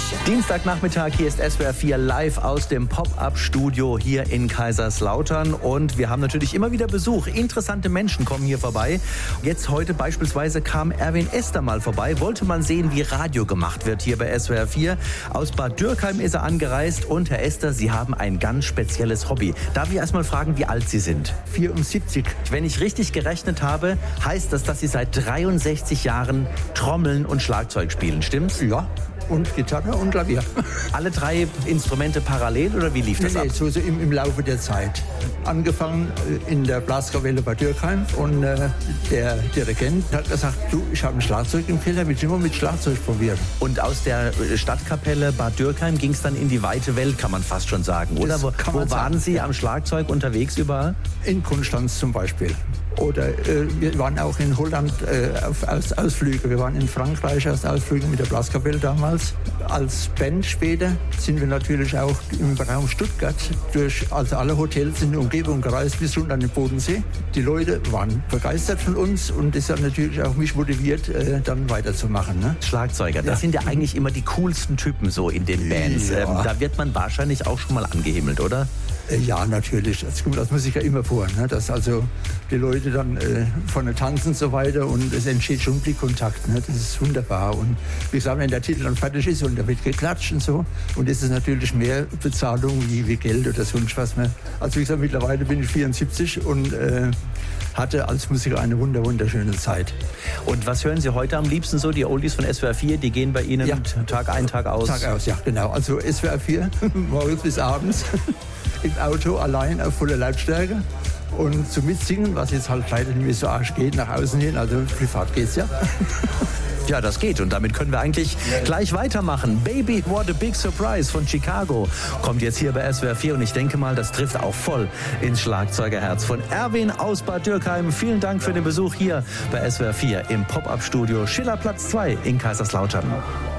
Dienstagnachmittag, hier ist SWR 4 live aus dem Pop-Up-Studio hier in Kaiserslautern. Und wir haben natürlich immer wieder Besuch. Interessante Menschen kommen hier vorbei. Jetzt heute beispielsweise kam Erwin Esster mal vorbei. Wollte man sehen, wie Radio gemacht wird hier bei SWR 4. Aus Bad Dürkheim ist er angereist. Und Herr Esster, Sie haben ein ganz spezielles Hobby. Darf ich erst mal fragen, wie alt Sie sind? 74. Wenn ich richtig gerechnet habe, heißt das, dass Sie seit 63 Jahren Trommeln und Schlagzeug spielen, stimmt's? Ja. Und Gitarre und Klavier. Alle drei Instrumente parallel oder wie lief das ab? Nee, so im Laufe der Zeit. Angefangen in der Blaskapelle bei Dürkheim und der Dirigent hat gesagt, du, ich habe ein Schlagzeug im Keller, willst du immer mit Schlagzeug probieren? Und aus der Stadtkapelle Bad Dürkheim ging es dann in die weite Welt, kann man fast schon sagen, oder? Wo waren Sie am Schlagzeug unterwegs überall? In Konstanz zum Beispiel. Oder wir waren auch in Holland auf Ausflüge. Wir waren in Frankreich aus Ausflügen mit der Blaskapelle damals. Als Band später sind wir natürlich auch im Raum Stuttgart durch also alle Hotels in der Umgebung gereist bis runter an den Bodensee. Die Leute waren begeistert von uns und das hat natürlich auch mich motiviert, dann weiterzumachen. Ne? Schlagzeuger, das sind ja eigentlich immer die coolsten Typen so in den Bands. Ja. Da wird man wahrscheinlich auch schon mal angehimmelt, oder? Ja, natürlich. Das kommt als Musiker immer vor, ne? Dass also die Leute dann vorne tanzen und so weiter und es entsteht schon Blickkontakt. Ne? Das ist wunderbar. Und wie gesagt, wenn der Titel dann fertig ist und da wird geklatscht und so. Und das ist natürlich mehr Bezahlung wie Geld oder sonst was mehr. Also wie gesagt, mittlerweile bin ich 74 und hatte als Musiker eine wunderschöne Zeit. Und was hören Sie heute am liebsten so? Die Oldies von SWR 4, die gehen bei Ihnen Tag ein, Tag aus? Tag aus, ja, genau. Also SWR 4, morgens bis abends. Im Auto allein auf voller Lautstärke und zum Mitsingen, was jetzt halt leider nicht mehr so arsch geht, nach außen hin, also privat geht's ja. Ja, das geht und damit können wir eigentlich gleich weitermachen. Baby, what a big surprise von Chicago kommt jetzt hier bei SWR 4 und ich denke mal, das trifft auch voll ins Schlagzeugerherz von Erwin aus Bad Dürkheim. Vielen Dank für den Besuch hier bei SWR 4 im Pop-Up-Studio Schillerplatz 2 in Kaiserslautern.